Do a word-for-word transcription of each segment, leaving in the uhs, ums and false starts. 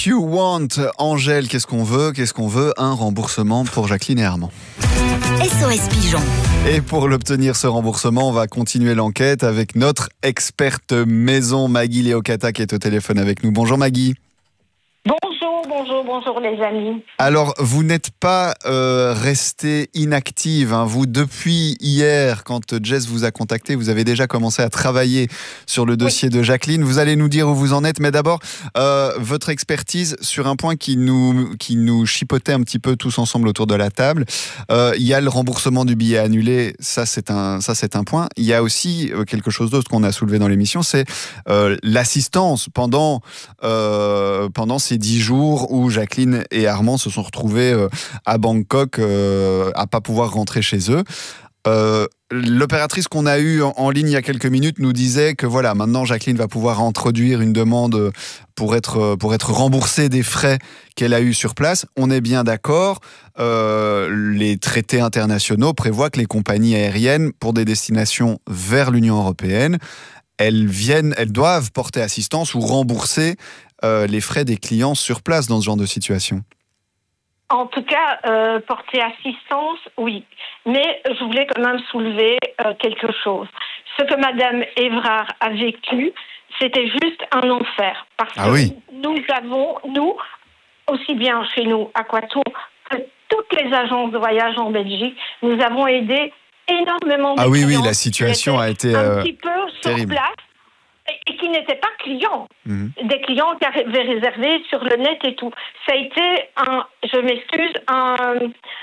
What You Want, Angèle, qu'est-ce qu'on veut Qu'est-ce qu'on veut Un remboursement pour Jacqueline et Armand. S O S Pigeon. Et pour l'obtenir, ce remboursement, on va continuer l'enquête avec notre experte maison, Maggie Leocata, qui est au téléphone avec nous. Bonjour Maggie. Bonjour, bonjour, bonjour les amis. Alors, vous n'êtes pas euh, restée inactive. Hein. Vous, depuis hier, quand Jess vous a contacté, vous avez déjà commencé à travailler sur le dossier oui. de Jacqueline. Vous allez nous dire où vous en êtes. Mais d'abord, euh, votre expertise sur un point qui nous, qui nous chipotait un petit peu tous ensemble autour de la table. Euh, il y a le remboursement du billet annulé. Ça, c'est un, ça, c'est un point. Il y a aussi quelque chose d'autre qu'on a soulevé dans l'émission, c'est euh, l'assistance pendant, euh, pendant ces dix jours où Jacqueline et Armand se sont retrouvés euh, à Bangkok euh, à pas pouvoir rentrer chez eux. Euh, l'opératrice qu'on a eue en, en ligne il y a quelques minutes nous disait que voilà, maintenant Jacqueline va pouvoir introduire une demande pour être, pour être remboursée des frais qu'elle a eus sur place. On est bien d'accord, euh, les traités internationaux prévoient que les compagnies aériennes, pour des destinations vers l'Union européenne, elles viennent, elles doivent porter assistance ou rembourser euh, les frais des clients sur place dans ce genre de situation. En tout cas, euh, porter assistance, oui. Mais je voulais quand même soulever euh, quelque chose. Ce que Madame Évrard a vécu, c'était juste un enfer. Parce ah que oui. nous avons, nous, aussi bien chez nous, à Quato, que toutes les agences de voyage en Belgique, nous avons aidé énormément de ah oui, clients. oui, la situation a été un euh, petit peu terrible. sur place. Et qui n'étaient pas clients, mmh. des clients qui avaient réservé sur le net et tout. Ça a été un, je m'excuse, un,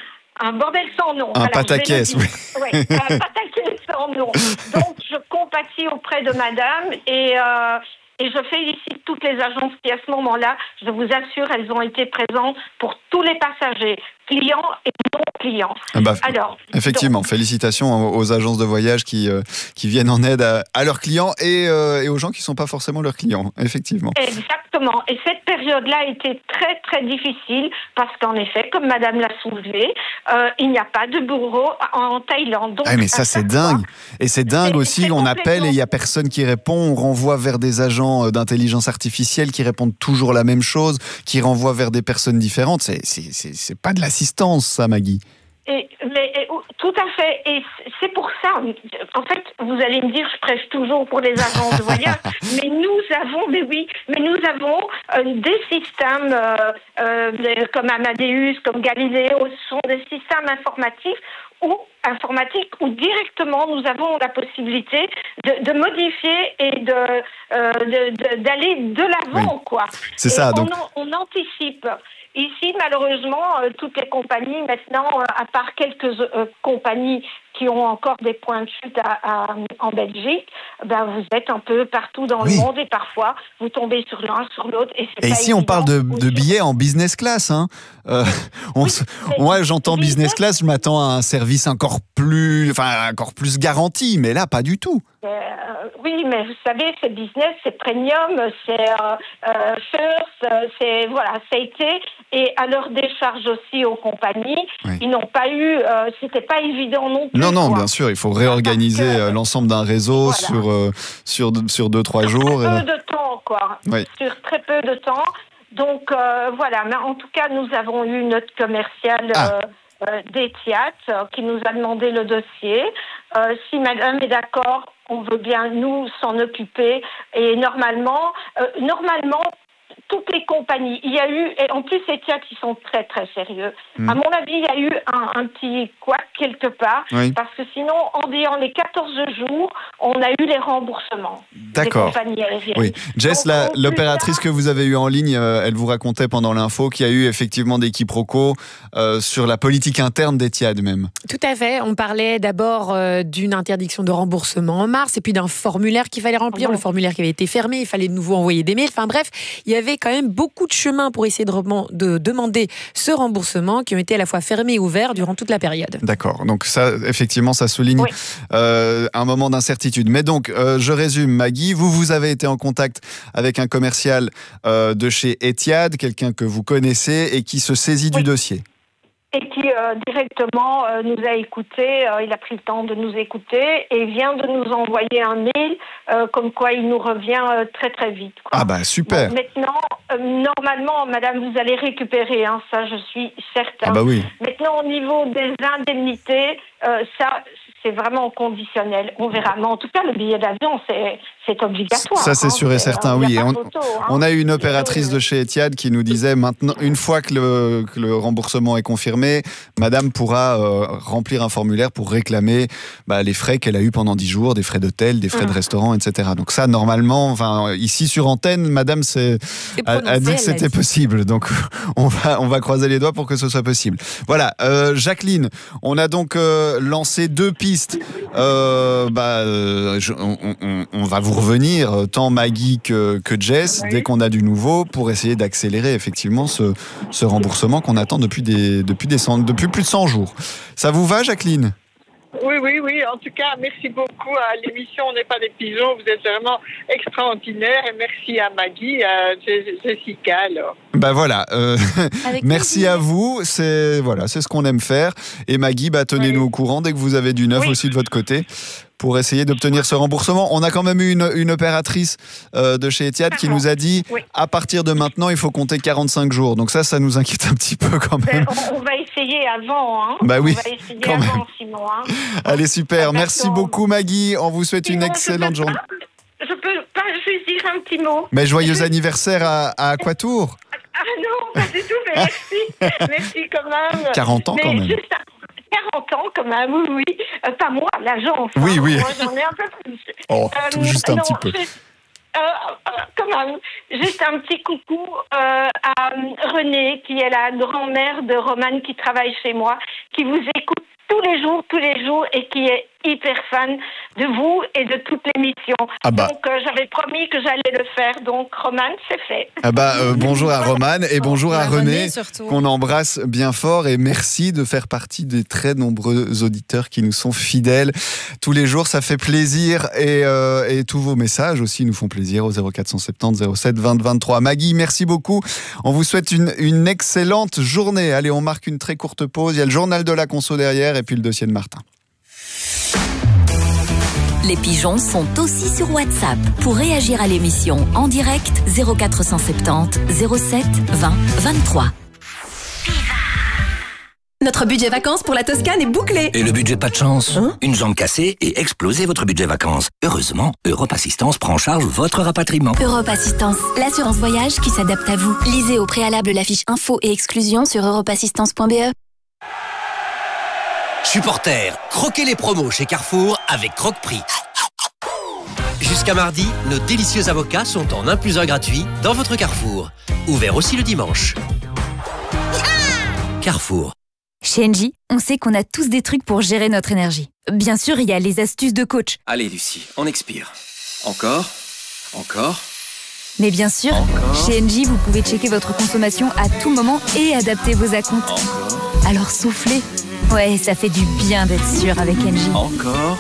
un bordel sans nom. Un pataquès, oui. Oui, un pataquès sans nom. Donc, je compatis auprès de madame et, euh, et je félicite toutes les agences qui, à ce moment-là, je vous assure, elles ont été présentes pour tous les passagers, clients et non clients. Ah bah, Alors, effectivement, donc, félicitations aux agences de voyage qui, euh, qui viennent en aide à, à leurs clients et, euh, et aux gens qui ne sont pas forcément leurs clients, effectivement. Exactement. Et cette période-là a été très, très difficile parce qu'en effet, comme madame l'a soulevé, euh, il n'y a pas de bureau en Thaïlande. Donc, ah, mais ça, c'est dingue. Fois, et c'est dingue c'est, aussi, c'est on appelle et il n'y a personne qui répond. On renvoie vers des agents d'intelligence artificielle qui répondent toujours la même chose, qui renvoient vers des personnes différentes. C'est, c'est, c'est, c'est pas de l'assistance, ça, Maggie. Et, mais, et, tout à fait. Et c'est pour ça, en fait, vous allez me dire, je prêche toujours pour les agences de voyage, mais nous avons, mais oui, mais nous avons euh, des systèmes euh, euh, comme Amadeus, comme Galileo, ce sont des systèmes informatifs ou informatique où directement nous avons la possibilité de, de modifier et de, euh, de, de d'aller de l'avant, oui. quoi. C'est et ça. On, donc... on anticipe. Ici, malheureusement, euh, toutes les compagnies maintenant, euh, à part quelques euh, compagnies qui ont encore des points de chute à, à, en Belgique, ben vous êtes un peu partout dans oui. le monde et parfois vous tombez sur l'un, sur l'autre. Et, c'est et pas ici, on parle de, de billets sur... en business class. Hein. Euh, on oui, se... Moi, j'entends business, business class, je m'attends à un service encore plus, enfin, encore plus garanti, mais là, pas du tout. Euh, oui, mais vous savez, c'est business, c'est premium, c'est euh, euh, first, c'est voilà, ça a été et à leur décharge aussi aux compagnies, oui. ils n'ont pas eu, euh, c'était pas évident non plus. Non, non, quoi. bien sûr, il faut réorganiser que, l'ensemble d'un réseau voilà. sur euh, sur sur deux trois sur jours. Très et... peu de temps, quoi. Oui. Sur très peu de temps. Donc euh, voilà, mais en tout cas, nous avons eu notre commercial. Ah. Euh, Euh, d'Etihad euh, qui nous a demandé le dossier. Euh, si madame est d'accord, on veut bien nous s'en occuper. Et normalement, euh, normalement, toutes les compagnies, il y a eu, et en plus Etihad, ils sont très très sérieux. Mmh. À mon avis, il y a eu un, un petit couac quelque part, oui. parce que sinon, en disant les quatorze jours, on a eu les remboursements. D'accord. Des compagnies aériennes. Oui. Jess, Donc, la, l'opératrice tard... que vous avez eue en ligne, euh, elle vous racontait pendant l'info qu'il y a eu effectivement des quiproquos euh, sur la politique interne d'Etihad même. Tout à fait. On parlait d'abord euh, d'une interdiction de remboursement en mars et puis d'un formulaire qu'il fallait remplir, oh, le formulaire qui avait été fermé, il fallait de nouveau envoyer des mails. Enfin bref, il y avait quand même beaucoup de chemin pour essayer de, rem- de demander ce remboursement qui ont été à la fois fermés et ouverts durant toute la période. D'accord. Donc ça, effectivement, ça souligne oui. euh, un moment d'incertitude. Mais donc, euh, je résume, Maggie, vous, vous avez été en contact avec un commercial euh, de chez Etihad, quelqu'un que vous connaissez et qui se saisit oui. du dossier. et qui euh, directement euh, nous a écoutés, euh, il a pris le temps de nous écouter et vient de nous envoyer un mail euh, comme quoi il nous revient euh, très très vite. Quoi. Ah bah super. Bon, maintenant, euh, normalement, madame, vous allez récupérer, hein, ça je suis certain. Ah bah oui. Maintenant, au niveau des indemnités, euh, ça c'est vraiment conditionnel, on verra. Mais en tout cas, le billet d'avion, c'est, c'est obligatoire. Ça, c'est hein. sûr et certain, euh, oui. Et on, photo, hein. on a eu une opératrice de chez Etihad qui nous disait, maintenant, une fois que le, que le remboursement est confirmé, madame pourra euh, remplir un formulaire pour réclamer bah, les frais qu'elle a eu pendant dix jours, des frais d'hôtel, des frais mmh. de restaurant, et cetera. Donc ça, normalement, enfin, ici sur antenne, madame c'est, a, a dit que c'était possible. Donc on va, on va croiser les doigts pour que ce soit possible. Voilà, euh, Jacqueline, on a donc euh, lancé deux pistes. Euh, bah, je, on, on, on va vous revenir, tant Maggie que, que Jess, oui. dès qu'on a du nouveau, pour essayer d'accélérer effectivement ce, ce remboursement qu'on attend depuis, des, depuis, des, depuis plus de cent jours. Ça vous va, Jacqueline ? Oui, oui, oui. En tout cas, merci beaucoup à l'émission On n'est pas des pigeons. Vous êtes vraiment extraordinaire. Et merci à Maggie, à Jessica. Alors. Bah voilà. Euh, merci à vous. C'est voilà, c'est ce qu'on aime faire. Et Maggie, bah tenez-nous oui. au courant dès que vous avez du neuf oui. aussi de votre côté, pour essayer d'obtenir ce remboursement. On a quand même eu une, une opératrice euh, de chez Etihad qui nous a dit oui. à partir de maintenant, il faut compter quarante-cinq jours. Donc ça, ça nous inquiète un petit peu quand même. On, on va essayer avant. Hein. Bah oui, on va essayer quand avant, même. Simon. Hein. Allez, super. Merci beaucoup, Maggie. On vous souhaite Simon, une excellente journée. Pas, je peux pas juste dire un petit mot. Mais joyeux anniversaire à, à Aquatour. Ah non, pas du tout, mais merci. Merci quand même. quarante ans mais quand même. Juste quarante ans quand même, oui, oui. Euh, pas moi, l'agence. Oui, hein. oui. Moi, j'en ai un peu plus. Oh, euh, tout juste un non, petit peu. Juste, euh, euh, quand même, juste un petit coucou euh, à Renée, qui est la grand-mère de Romane qui travaille chez moi, qui vous écoute tous les jours, tous les jours, et qui est hyper fan de vous et de toute l'émission. Ah bah. Donc, euh, j'avais promis que j'allais le faire. Donc, Romane, c'est fait. Ah bah, euh, bonjour à Romane et bonjour à René, qu'on embrasse bien fort. Et merci de faire partie des très nombreux auditeurs qui nous sont fidèles tous les jours. Ça fait plaisir. Et, euh, et tous vos messages aussi nous font plaisir au zéro quatre cent soixante-dix zéro sept vingt vingt-trois. Maggie, merci beaucoup. On vous souhaite une, une excellente journée. Allez, on marque une très courte pause. Il y a le journal de la conso derrière et puis le dossier de Martin. Les pigeons sont aussi sur WhatsApp. Pour réagir à l'émission en direct, zéro quatre cent soixante-dix zéro sept vingt vingt-trois. Notre budget vacances pour la Toscane est bouclé. Et le budget pas de chance hein? Une jambe cassée et explosez votre budget vacances. Heureusement, Europe Assistance prend en charge votre rapatriement. Europe Assistance, l'assurance voyage qui s'adapte à vous. Lisez au préalable la fiche info et exclusion sur europe assistance point b e. Supporters, croquez les promos chez Carrefour avec Croque-Prix. Jusqu'à mardi, nos délicieux avocats sont en un plus un gratuit dans votre Carrefour. Ouvert aussi le dimanche. Carrefour. Chez Engie, on sait qu'on a tous des trucs pour gérer notre énergie. Bien sûr, il y a les astuces de coach. Allez Lucie, on expire. Encore, encore. Mais bien sûr, encore. Chez Engie, vous pouvez checker votre consommation à tout moment et adapter vos acomptes. Encore. Alors soufflez. Ouais, ça fait du bien d'être sûr avec Engie. Encore.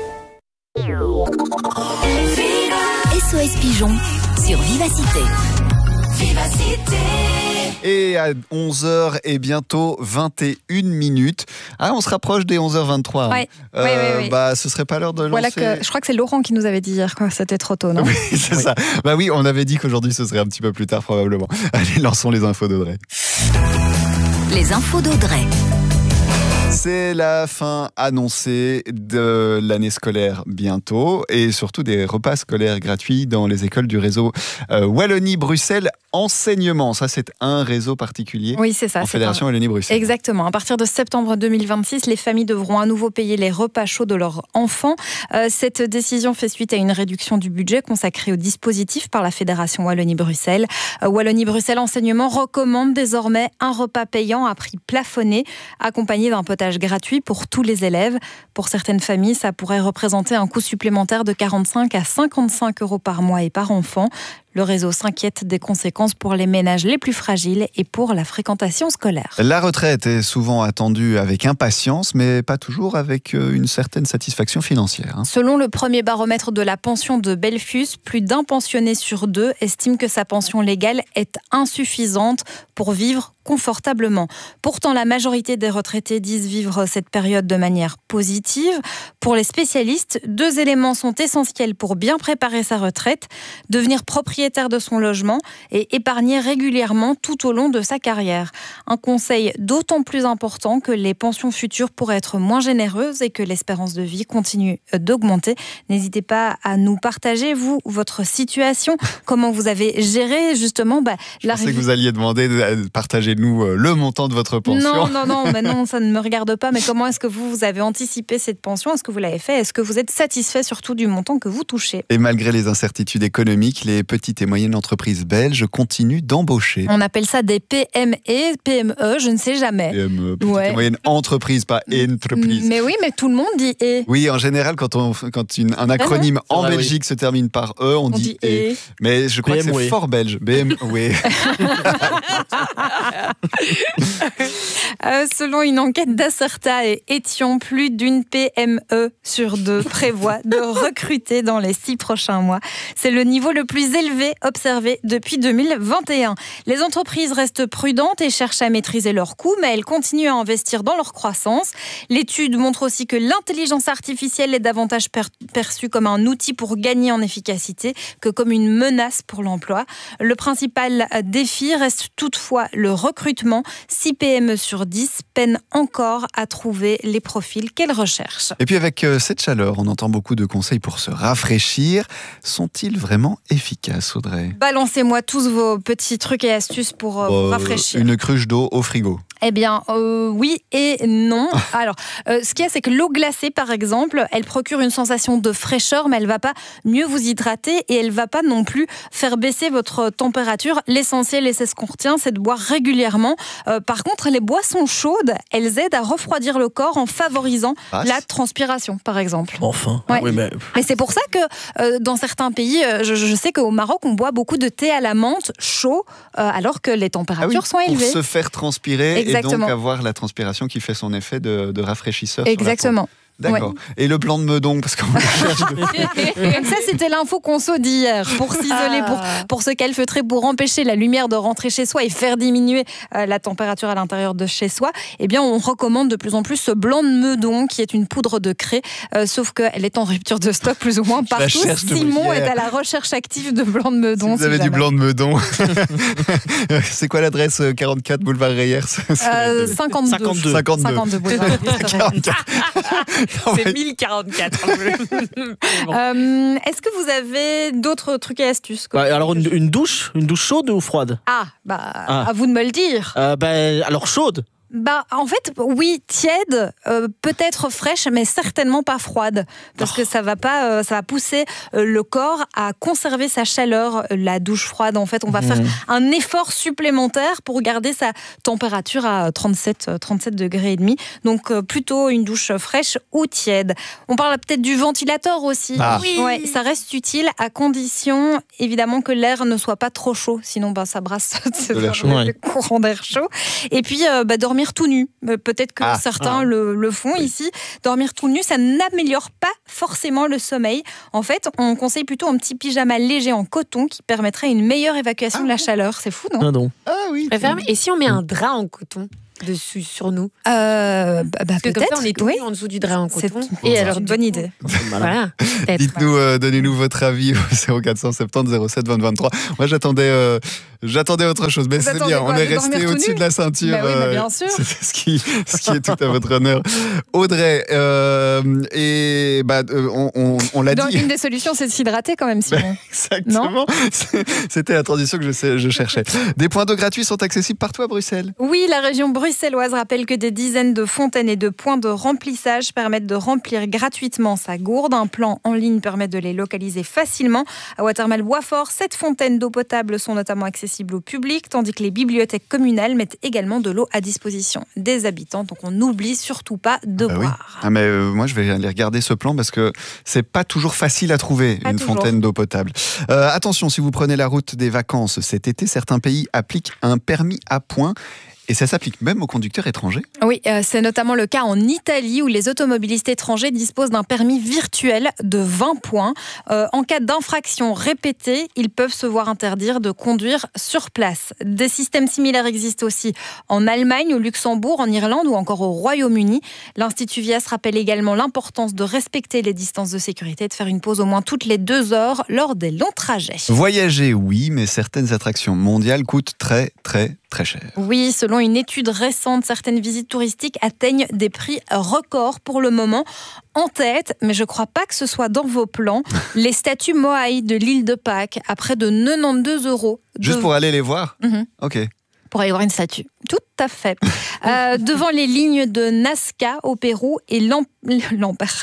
S O S Pigeon sur Vivacité. Vivacité. Et à onze heures et bientôt vingt et une minutes. Ah, on se rapproche des onze heures vingt-trois. Ouais. Euh, oui, oui, oui. Bah, ce serait pas l'heure de lancer... Voilà que, je crois que c'est Laurent qui nous avait dit hier que c'était trop tôt, non? Oui, c'est oui. ça. Bah oui, on avait dit qu'aujourd'hui ce serait un petit peu plus tard probablement. Allez, lançons les infos d'Audrey. Les infos d'Audrey. C'est la fin annoncée de l'année scolaire bientôt et surtout des repas scolaires gratuits dans les écoles du réseau euh, Wallonie-Bruxelles Enseignement. Ça, c'est un réseau particulier. Oui, c'est ça. En Fédération un... Wallonie-Bruxelles. Exactement. À partir de septembre deux mille vingt-six, les familles devront à nouveau payer les repas chauds de leurs enfants. Euh, cette décision fait suite à une réduction du budget consacré au dispositif par la Fédération Wallonie-Bruxelles. Euh, Wallonie-Bruxelles Enseignement recommande désormais un repas payant à prix plafonné, accompagné d'un potage gratuit pour tous les élèves. Pour certaines familles, ça pourrait représenter un coût supplémentaire de quarante-cinq à cinquante-cinq euros par mois et par enfant. Le réseau s'inquiète des conséquences pour les ménages les plus fragiles et pour la fréquentation scolaire. La retraite est souvent attendue avec impatience, mais pas toujours avec une certaine satisfaction financière. Selon le premier baromètre de la pension de Belfus, plus d'un pensionné sur deux estime que sa pension légale est insuffisante pour vivre confortablement. Pourtant, la majorité des retraités disent vivre cette période de manière positive. Pour les spécialistes, deux éléments sont essentiels pour bien préparer sa retraite, devenir propriétaire de son logement et épargner régulièrement tout au long de sa carrière. Un conseil d'autant plus important que les pensions futures pourraient être moins généreuses et que l'espérance de vie continue d'augmenter. N'hésitez pas à nous partager, vous, votre situation, comment vous avez géré justement bah, la... Je pensais que vous alliez demander de partager nous le montant de votre pension. Non, non, non, mais non, ça ne me regarde pas. Mais comment est-ce que vous, vous avez anticipé cette pension ? Est-ce que vous l'avez fait ? Est-ce que vous êtes satisfait surtout du montant que vous touchez ? Et malgré les incertitudes économiques, les petites et moyennes entreprises belges continuent d'embaucher. On appelle ça des P M E, P M E, je ne sais jamais. P M E, petites ouais. et moyennes entreprises, pas entreprises. Mais oui, mais tout le monde dit E. Oui, en général, quand, on, quand une, un acronyme en vrai, Belgique oui. se termine par E, on, on dit, dit E. Mais je crois B M W. Que c'est fort belge. B M W. euh, selon une enquête d'Acerta et Étion, plus d'une P M E sur deux prévoit de recruter dans les six prochains mois. C'est le niveau le plus élevé observé depuis deux mille vingt et un. Les entreprises restent prudentes et cherchent à maîtriser leurs coûts, mais elles continuent à investir dans leur croissance. L'étude montre aussi que l'intelligence artificielle est davantage per- perçue comme un outil pour gagner en efficacité que comme une menace pour l'emploi. Le principal défi reste toutefois le recrutement. six P M E sur dix peinent encore à trouver les profils qu'elles recherchent. Et puis avec cette chaleur, on entend beaucoup de conseils pour se rafraîchir. Sont-ils vraiment efficaces, Audrey ? Balancez-moi tous vos petits trucs et astuces pour euh, vous rafraîchir. Une cruche d'eau au frigo. Eh bien, euh, oui et non. Alors, euh, ce qu'il y a, c'est que l'eau glacée, par exemple, elle procure une sensation de fraîcheur, mais elle ne va pas mieux vous hydrater et elle ne va pas non plus faire baisser votre température. L'essentiel, et c'est ce qu'on retient, c'est de boire régulièrement. Euh, par contre, les boissons chaudes, elles aident à refroidir le corps en favorisant ah, la transpiration, par exemple. Enfin. Ouais. Oui, mais... mais c'est pour ça que euh, dans certains pays, euh, je, je sais qu'au Maroc, on boit beaucoup de thé à la menthe chaud, euh, alors que les températures ah oui, sont élevées. Pour se faire transpirer. Exactement. Et donc avoir la transpiration qui fait son effet de, de rafraîchisseur. Exactement. Sur la peau. D'accord. Ouais. Et le blanc de Meudon, parce qu'on le cherche depuis... Comme ça, c'était l'info conso d'hier. Pour s'isoler, pour, pour se calfeutrer, pour empêcher la lumière de rentrer chez soi et faire diminuer euh, la température à l'intérieur de chez soi, eh bien, on recommande de plus en plus ce blanc de Meudon, qui est une poudre de craie, euh, sauf qu'elle est en rupture de stock plus ou moins partout. Simon est à la recherche active de blanc de Meudon. Si vous avez si du blanc de Meudon. C'est quoi l'adresse ? quarante-quatre boulevard Reyers. euh, cinquante-deux. cinquante-deux. cinquante-deux. cinquante-deux boulevard Reyers. C'est mille quarante-quatre. bon. euh, Est-ce que vous avez d'autres trucs et astuces ? Bah, alors une, une douche, une douche chaude ou froide ? Ah, bah ah. à vous de me le dire. Euh, bah, alors chaude. Bah, en fait, oui, tiède, euh, peut-être fraîche, mais certainement pas froide, parce oh. que ça va pas, euh, ça va pousser euh, le corps à conserver sa chaleur. La douche froide, en fait, on va mmh. faire un effort supplémentaire pour garder sa température à trente-sept, trente-sept degrés et demi. Donc, euh, plutôt une douche fraîche ou tiède. On parle peut-être du ventilateur aussi. Ah. Oui. Ouais, ça reste utile à condition, évidemment, que l'air ne soit pas trop chaud. Sinon, bah, ça brasse le courant d'air chaud. Et puis, euh, bah, dormir tout nu. Peut-être que ah, certains ah. Le, le font oui. ici. Dormir tout nu, ça n'améliore pas forcément le sommeil. En fait, on conseille plutôt un petit pyjama léger en coton qui permettrait une meilleure évacuation ah. de la chaleur. C'est fou, non ? Ah non. Ah oui. Et si on met un drap en coton dessus sur nous euh, bah, bah, peut-être. Comme ça, on est tout oui. en dessous du drap en coton. C'est et alors, une bonne idée. Voilà. Dites-nous, euh, donnez-nous votre avis au zéro quatre cent soixante-dix zéro sept vingt vingt-trois. Moi, j'attendais, euh, j'attendais autre chose, mais Vous c'est bien. Quoi, on est resté au-dessus de la ceinture. Bah oui, euh, bien sûr. C'est ce qui, ce qui est tout à votre honneur. Audrey, euh, et bah, on, on, on l'a Donc, dit. Une des solutions, c'est de s'hydrater quand même, Simon. Bah, exactement. Non C'était la transition que je, je cherchais. Des points d'eau gratuits sont accessibles partout à Bruxelles. Oui, la région bruxelloise rappelle que des dizaines de fontaines et de points de remplissage permettent de remplir gratuitement sa gourde. Un plan en ligne permet de les localiser facilement. À Watermal-Boisfort, sept fontaines d'eau potable sont notamment accessibles au public, tandis que les bibliothèques communales mettent également de l'eau à disposition des habitants. Donc on n'oublie surtout pas de ah bah boire. Oui. Ah mais euh, moi je vais aller regarder ce plan parce que c'est pas toujours facile à trouver pas une toujours. fontaine d'eau potable. Euh, attention, si vous prenez la route des vacances cet été, certains pays appliquent un permis à points. Et ça s'applique même aux conducteurs étrangers ? Oui, euh, c'est notamment le cas en Italie où les automobilistes étrangers disposent d'un permis virtuel de vingt points. Euh, en cas d'infraction répétée, ils peuvent se voir interdire de conduire sur place. Des systèmes similaires existent aussi en Allemagne, au Luxembourg, en Irlande ou encore au Royaume-Uni. L'Institut Vias rappelle également l'importance de respecter les distances de sécurité et de faire une pause au moins toutes les deux heures lors des longs trajets. Voyager, oui, mais certaines attractions mondiales coûtent très, très, très cher. Oui, selon une étude récente, certaines visites touristiques atteignent des prix records pour le moment. En tête, mais je ne crois pas que ce soit dans vos plans, les statues Moai de l'île de Pâques à près de quatre-vingt-douze euros. Juste de... pour aller les voir ? Mmh. Ok. Pour aller voir une statue. Tout à fait. Euh, devant les lignes de Nazca au Pérou et l'Empire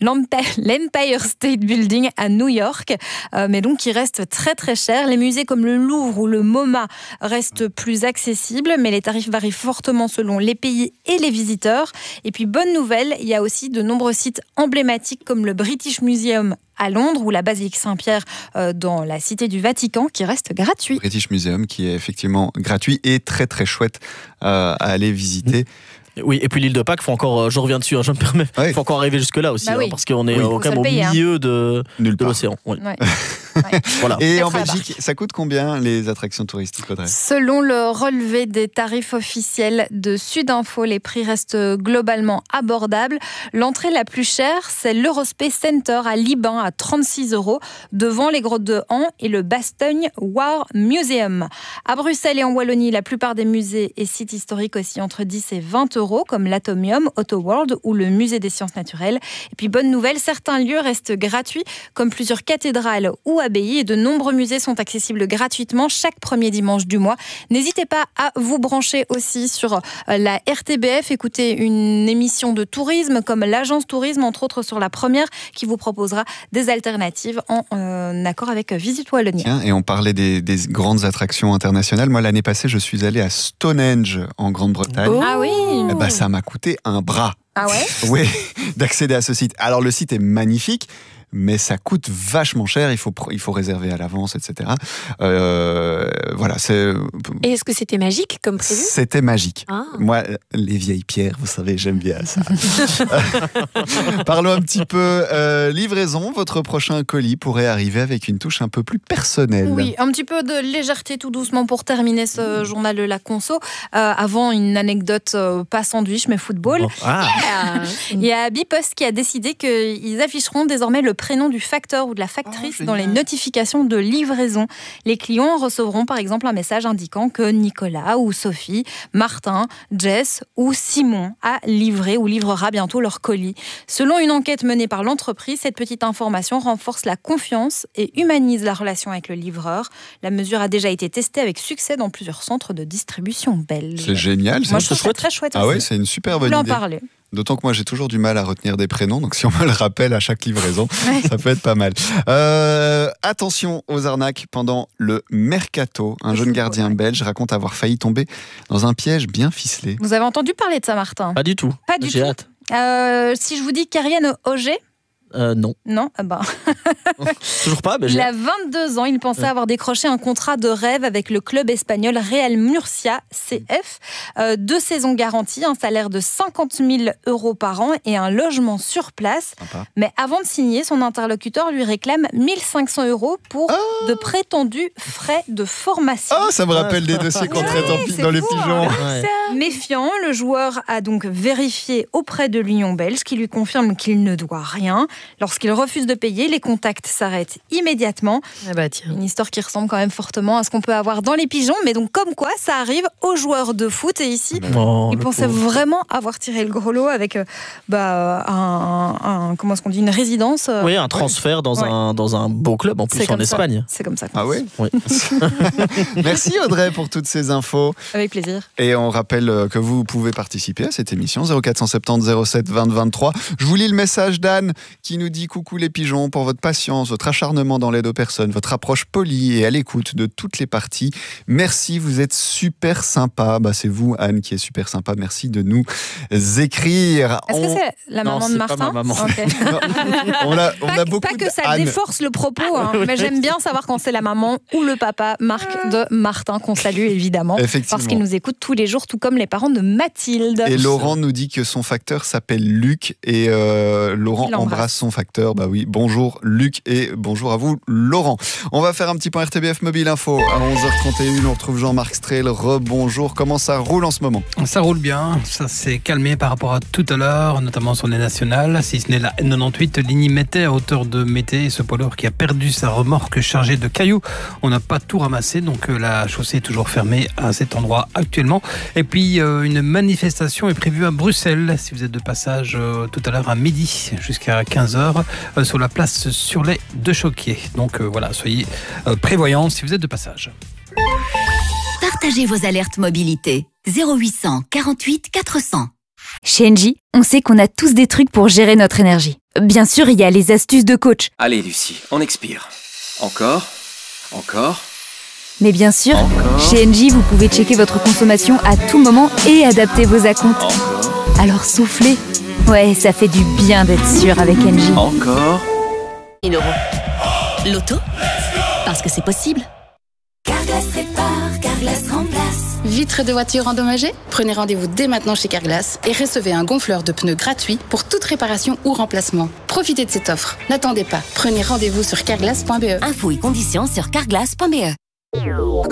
State Building à New York, euh, mais donc qui reste très très cher. Les musées comme le Louvre ou le MoMA restent plus accessibles, mais les tarifs varient fortement selon les pays et les visiteurs. Et puis bonne nouvelle, il y a aussi de nombreux sites emblématiques comme le British Museum à Londres ou la basilique Saint-Pierre euh, dans la cité du Vatican qui reste gratuit. British Museum qui est effectivement gratuit et très très chouette euh, à aller visiter. Oui, et puis l'île de Pâques, faut encore, je reviens dessus, hein, je me permets, il oui. faut encore arriver jusque-là aussi, bah oui. hein, parce qu'on est oui. euh, quand même au payer, milieu hein. de, de l'océan. Oui. Ouais. Ouais. Voilà. Et en Belgique, ça coûte combien les attractions touristiques, Audrey ? Selon le relevé des tarifs officiels de Sudinfo, les prix restent globalement abordables. L'entrée la plus chère, c'est l'Eurospace Center à Liban à trente-six euros, devant les grottes de Han et le Bastogne War Museum. À Bruxelles et en Wallonie, la plupart des musées et sites historiques aussi entre dix et vingt euros, comme l'Atomium, Auto World ou le Musée des Sciences Naturelles. Et puis bonne nouvelle, certains lieux restent gratuits, comme plusieurs cathédrales ou abbayes, et de nombreux musées sont accessibles gratuitement chaque premier dimanche du mois. N'hésitez pas à vous brancher aussi sur la R T B F, écoutez une émission de tourisme comme l'Agence Tourisme, entre autres sur la première, qui vous proposera des alternatives en euh, accord avec Visite Wallonie. Tiens, et on parlait des, des grandes attractions internationales. Moi, l'année passée, je suis allé à Stonehenge en Grande-Bretagne. Oh. Ah oui. Eh ben, ça m'a coûté un bras. Ah ouais ? Oui, d'accéder à ce site. Alors, le site est magnifique, mais ça coûte vachement cher, il faut, il faut réserver à l'avance, et cetera. Euh, voilà, c'est... Et est-ce que c'était magique comme prévu ? C'était magique. Ah. Moi, les vieilles pierres, vous savez, j'aime bien ça. Parlons un petit peu euh, livraison. Votre prochain colis pourrait arriver avec une touche un peu plus personnelle. Oui, un petit peu de légèreté tout doucement pour terminer ce mmh. journal de la conso. Euh, avant, une anecdote, euh, pas sandwich, mais football. Oh. Ah. Il y a Bipost qui a décidé qu'ils afficheront désormais le prénom du facteur ou de la factrice oh, dans les notifications de livraison. Les clients recevront par exemple un message indiquant que Nicolas ou Sophie, Martin, Jess ou Simon a livré ou livrera bientôt leur colis. Selon une enquête menée par l'entreprise, cette petite information renforce la confiance et humanise la relation avec le livreur. La mesure a déjà été testée avec succès dans plusieurs centres de distribution belges. C'est génial. Moi, je trouve ça très chouette. Ah ouais, c'est une super bonne idée. On peut en parler. D'autant que moi, j'ai toujours du mal à retenir des prénoms, donc si on me le rappelle à chaque livraison, ouais. ça peut être pas mal. Euh, attention aux arnaques pendant le mercato. Un jeune gardien ouais. belge raconte avoir failli tomber dans un piège bien ficelé. Vous avez entendu parler de ça, Martin ? Pas du tout. Pas du j'ai tout. hâte. Euh, si je vous dis Karian Auger ? Euh, non. Non, ah ben. Toujours pas. Mais il a vingt-deux ans. Il pensait ouais. avoir décroché un contrat de rêve avec le club espagnol Real Murcia C F. Euh, deux saisons garanties, un salaire de cinquante mille euros par an et un logement sur place. Sympa. Mais avant de signer, son interlocuteur lui réclame mille cinq cents euros pour oh de prétendus frais de formation. Oh, ça me rappelle des dossiers qu'on traite ouais, dans les fou, pigeons. Hein. Ouais. Méfiant, le joueur a donc vérifié auprès de l'Union belge qui lui confirme qu'il ne doit rien. Lorsqu'il refuse de payer, les contacts s'arrêtent immédiatement. Ah bah tiens. Une histoire qui ressemble quand même fortement à ce qu'on peut avoir dans les pigeons, mais donc comme quoi ça arrive aux joueurs de foot. Et ici, oh, il pensait pauvre. vraiment avoir tiré le gros lot avec bah, un, un, comment est-ce qu'on dit, une résidence. Oui, un transfert dans, ouais. un, dans un beau club en plus en Espagne. Ça. C'est comme ça. Ah oui, oui. Merci Audrey pour toutes ces infos. Avec plaisir. Et on rappelle que vous pouvez participer à cette émission zéro quatre cent soixante-dix zéro sept vingt vingt-trois. Je vous lis le message d'Anne qui nous dit coucou les pigeons pour votre patience, votre acharnement dans l'aide aux personnes, votre approche polie et à l'écoute de toutes les parties. Merci, vous êtes super sympa. Bah, c'est vous, Anne, qui est super sympa. Merci de nous écrire. Est-ce on... que c'est la maman non, de Martin? Pas ma maman. Okay. on a, on pas, a beaucoup pas que ça Anne. déforce le propos, hein, mais j'aime bien savoir quand c'est la maman ou le papa, Marc de Martin, qu'on salue évidemment, parce qu'il nous écoute tous les jours, tout comme les parents de Mathilde. Et Laurent nous dit que son facteur s'appelle Luc et euh, Laurent embrasse son facteur. Bah oui, bonjour Luc et bonjour à vous Laurent. On va faire un petit point R T B F Mobile Info à onze heures trente et une. On retrouve Jean-Marc Strel. Rebonjour. Comment ça roule en ce moment? Ça roule bien. Ça s'est calmé par rapport à tout à l'heure, notamment sur les nationales. Si ce n'est la N quatre-vingt-dix-huit, Ligny Mété à hauteur de Mété, ce poids lourd qui a perdu sa remorque chargée de cailloux. On n'a pas tout ramassé, donc la chaussée est toujours fermée à cet endroit actuellement. Et puis euh, une manifestation est prévue à Bruxelles, si vous êtes de passage euh, tout à l'heure à midi jusqu'à quinze heures euh, sur la place Surlet de Choquier. Donc euh, voilà, soyez euh, prévoyants si vous êtes de passage. Partagez vos alertes mobilité. zéro huit cent quarante-huit quatre cents. Chez Engie, on sait qu'on a tous des trucs pour gérer notre énergie. Bien sûr, il y a les astuces de coach. Allez Lucie, on expire. Encore, encore. Mais bien sûr, encore. Chez Engie, vous pouvez checker votre consommation à tout moment et adapter vos acomptes. Encore. Alors soufflez. Ouais, ça fait du bien d'être sûr avec Engie. Encore. mille euros. Loto? Parce que c'est possible. Carglass répare, Carglass remplace. Vitres de voiture endommagées? Prenez rendez-vous dès maintenant chez Carglass et recevez un gonfleur de pneus gratuit pour toute réparation ou remplacement. Profitez de cette offre. N'attendez pas. Prenez rendez-vous sur carglass point b e. Infos et conditions sur carglass point b e.